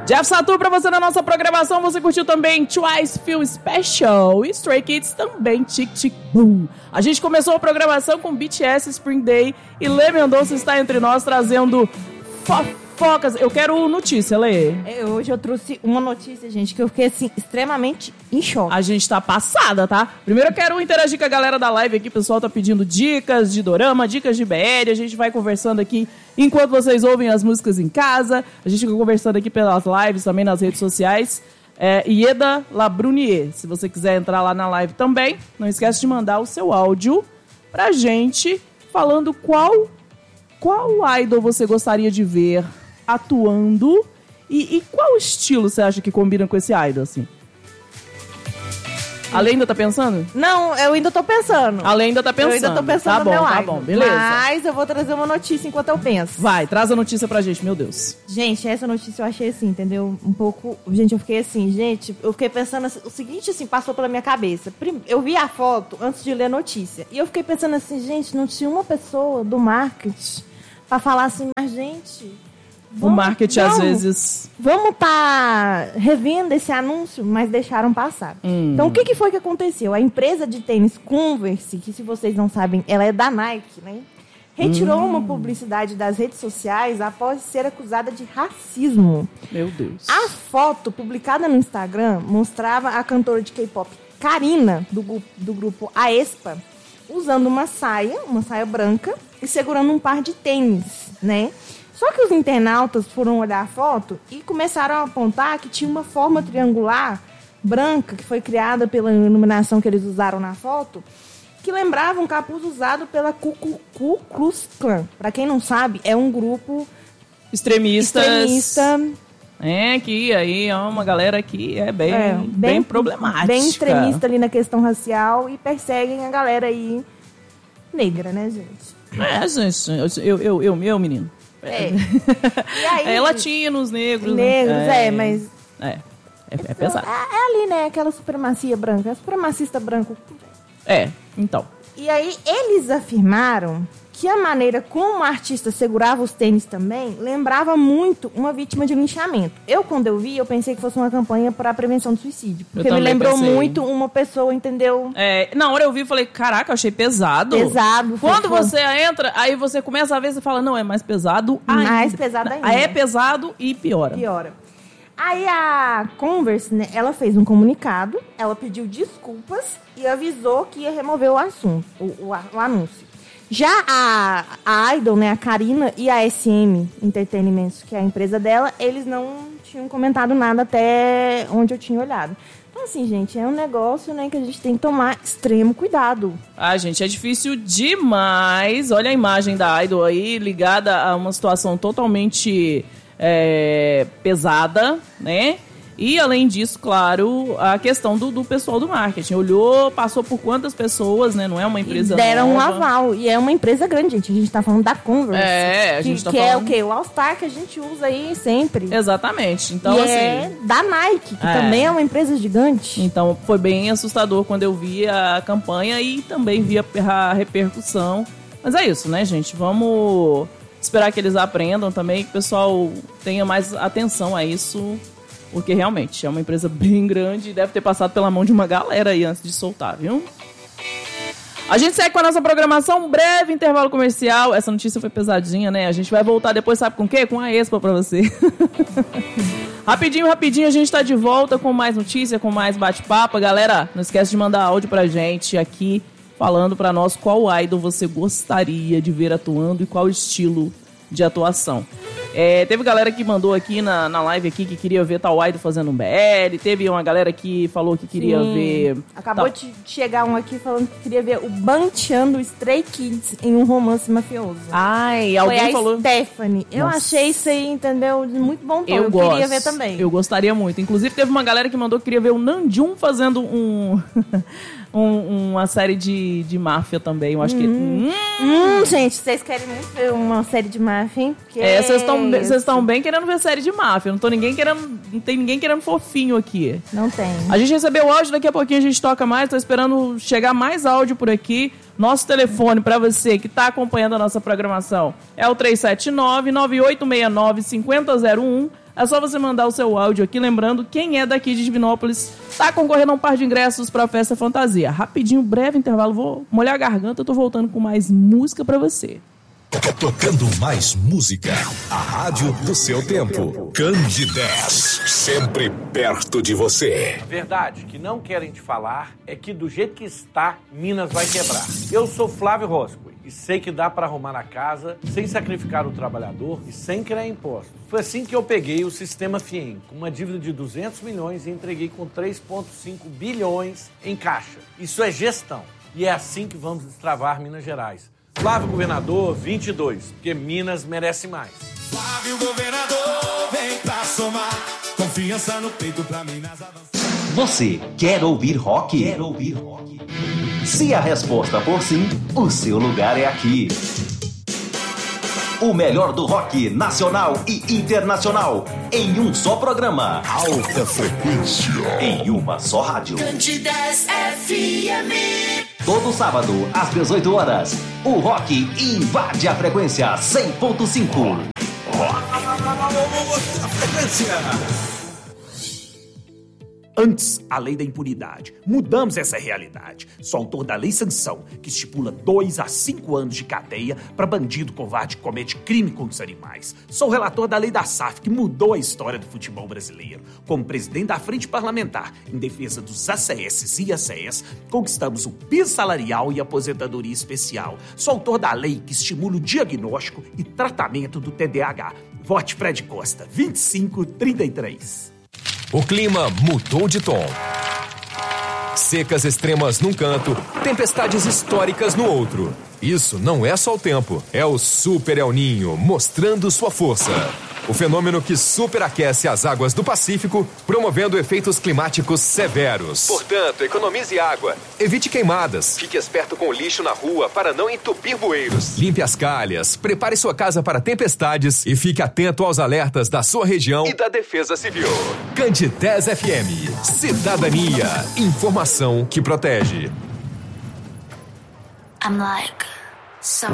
Jeff Satur pra você na nossa programação. Você curtiu também Twice Feel Special e Stray Kids também Tic Tic Boom. A gente começou a programação com BTS, Spring Day e Lê Mendonça está entre nós trazendo fofocas. Eu quero notícia, Lê. Hoje eu trouxe uma notícia, gente, que eu fiquei assim, extremamente em choque. A gente tá passada, tá? Primeiro eu quero interagir com a galera da live aqui. O pessoal tá pedindo dicas de dorama, dicas de BL. A gente vai conversando aqui enquanto vocês ouvem as músicas em casa. A gente fica conversando aqui pelas lives, também nas redes sociais. Ieda Labrunier, se você quiser entrar lá na live também, não esquece de mandar o seu áudio pra gente, falando qual idol você gostaria de ver atuando e qual estilo você acha que combina com esse idol, assim? Ale ainda tá pensando? Não, eu ainda tô pensando. Ale ainda tá pensando. Eu ainda tô pensando no meu idol. Tá bom, beleza. Mas eu vou trazer uma notícia enquanto eu penso. Vai, traz a notícia pra gente, meu Deus. Gente, essa notícia eu achei assim, entendeu? Um pouco... Gente, eu fiquei assim, eu fiquei pensando assim, o seguinte, assim, passou pela minha cabeça. Eu vi a foto antes de ler a notícia. E eu fiquei pensando assim, gente, não tinha uma pessoa do marketing pra falar assim, mas gente... O marketing, às vezes... Vamos tá revendo esse anúncio, mas deixaram passar. Então, o que foi que aconteceu? A empresa de tênis Converse, que se vocês não sabem, ela é da Nike, né? Retirou uma publicidade das redes sociais após ser acusada de racismo. Meu Deus. A foto publicada no Instagram mostrava a cantora de K-pop Karina, do grupo aespa, usando uma saia branca e segurando um par de tênis, né? Só que os internautas foram olhar a foto e começaram a apontar que tinha uma forma triangular branca que foi criada pela iluminação que eles usaram na foto, que lembrava um capuz usado pela Ku Klux Klan. Para quem não sabe, é um grupo extremista. Que aí é uma galera que é bem problemática. Bem extremista ali na questão racial e perseguem a galera aí negra, né, gente? Gente, eu menino. E aí, latinos, negros. Mas... É pesado. É ali, né? Aquela supremacia branca. Supremacista branco. Então. E aí, eles afirmaram que a maneira como o artista segurava os tênis também lembrava muito uma vítima de linchamento. Quando eu vi, eu pensei que fosse uma campanha para a prevenção do suicídio. Porque me lembrou muito uma pessoa, entendeu? Na hora eu vi e falei, caraca, eu achei pesado. Pesado. Quando você entra, aí você começa a ver, você fala, não, é mais pesado ainda. Mais pesado ainda. É pesado e piora. Aí a Converse, né, ela fez um comunicado, ela pediu desculpas e avisou que ia remover o assunto, o anúncio. Já a Idol, né, a Karina e a SM Entertainment, que é a empresa dela, eles não tinham comentado nada até onde eu tinha olhado. Então, assim, gente, é um negócio, né, que a gente tem que tomar extremo cuidado. Gente, é difícil demais. Olha a imagem da Idol aí, ligada a uma situação totalmente pesada, né? E, além disso, claro, a questão do pessoal do marketing. Olhou, passou por quantas pessoas, né? Não é uma empresa deram nova. um aval. E é uma empresa grande, gente. A gente tá falando da Converse. A gente tá falando... é o quê? O All-Star que a gente usa aí sempre. Exatamente. Então, assim... é da Nike, que também é uma empresa gigante. Então, foi bem assustador quando eu vi a campanha e também vi a repercussão. Mas é isso, né, gente? Vamos esperar que eles aprendam também, que o pessoal tenha mais atenção a isso... Porque realmente é uma empresa bem grande e deve ter passado pela mão de uma galera aí antes de soltar, viu? A gente segue com a nossa programação, um breve intervalo comercial. Essa notícia foi pesadinha, né? A gente vai voltar depois, sabe com o quê? Com a Expo pra você. Rapidinho, a gente tá de volta com mais notícia, com mais bate-papo. Galera, não esquece de mandar áudio pra gente aqui, falando pra nós qual idol você gostaria de ver atuando e qual estilo de atuação. Teve galera que mandou aqui na live aqui que queria ver tal idol fazendo um BL. Teve uma galera que falou que queria ver... Acabou de chegar um aqui falando que queria ver o Banchan do Stray Kids em um romance mafioso. Alguém falou... Foi a Stephanie. Eu achei isso aí, entendeu? Muito bom tom. Eu queria ver também. Eu gostaria muito. Inclusive, teve uma galera que mandou que queria ver o Namjoon fazendo uma série de máfia também. Eu acho que... Gente, vocês querem muito ver uma série de máfia, hein? Vocês estão bem querendo ver série de máfia. Não tem ninguém querendo fofinho aqui. Não tem. A gente recebeu áudio, daqui a pouquinho a gente toca mais. Tô esperando chegar mais áudio por aqui. Nosso telefone para você que está acompanhando a nossa programação é o 379-9869-5001. É só você mandar o seu áudio aqui, lembrando, quem é daqui de Divinópolis está concorrendo a um par de ingressos para a Festa Fantasia. Rapidinho, breve intervalo, vou molhar a garganta, eu tô voltando com mais música para você. Tocando mais música, a rádio do seu tempo. Candidez, sempre perto de você. Verdade que não querem te falar é que do jeito que está, Minas vai quebrar. Eu sou Flávio Roscoe e sei que dá para arrumar a casa sem sacrificar o trabalhador e sem criar impostos. Foi assim que eu peguei o Sistema Fiem, com uma dívida de 200 milhões e entreguei com 3,5 bilhões em caixa. Isso é gestão e é assim que vamos destravar Minas Gerais. Flávio Governador 22, porque Minas merece mais. Flávio Governador, vem pra somar, confiança no peito pra Minas avançar. Você quer ouvir rock? Quer ouvir rock? Se a resposta for sim, o seu lugar é aqui. O melhor do rock nacional e internacional em um só programa. Alta frequência. Em uma só rádio. Candidez FM. Todo sábado, às 18 horas, o rock invade a frequência 100.5. Alta frequência. Antes, a lei da impunidade. Mudamos essa realidade. Sou autor da Lei Sanção, que estipula 2 a 5 anos de cadeia para bandido covarde que comete crime contra os animais. Sou relator da Lei da SAF, que mudou a história do futebol brasileiro. Como presidente da Frente Parlamentar em defesa dos ACS e ACS, conquistamos o piso salarial e aposentadoria especial. Sou autor da lei que estimula o diagnóstico e tratamento do TDAH. Vote Fred Costa, 2533. O clima mudou de tom. Secas extremas num canto, tempestades históricas no outro. Isso não é só o tempo, é o Super El Niño mostrando sua força. O fenômeno que superaquece as águas do Pacífico, promovendo efeitos climáticos severos. Portanto, economize água, evite queimadas, fique esperto com o lixo na rua para não entupir bueiros. Limpe as calhas, prepare sua casa para tempestades e fique atento aos alertas da sua região e da Defesa Civil. Candidez FM, cidadania, informação que protege. I'm like